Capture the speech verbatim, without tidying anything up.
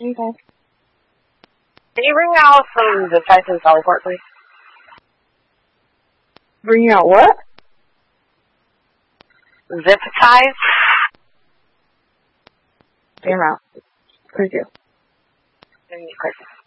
Okay. Can you bring out some the Titan teleport, please? Bring out what? Zip ties? Damn out. Thank you. Quick.